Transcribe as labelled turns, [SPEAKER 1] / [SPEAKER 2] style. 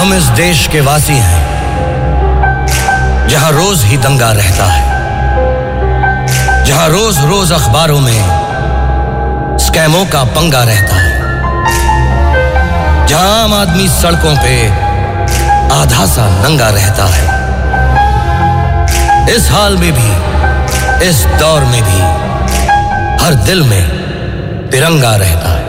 [SPEAKER 1] हम इस देश के वासी हैं जहां रोज ही दंगा रहता है, जहां रोज रोज अखबारों में स्कैमों का पंगा रहता है, जहां आम आदमी सड़कों पे आधा सा नंगा रहता है। इस हाल में भी, इस दौर में भी हर दिल में तिरंगा रहता है।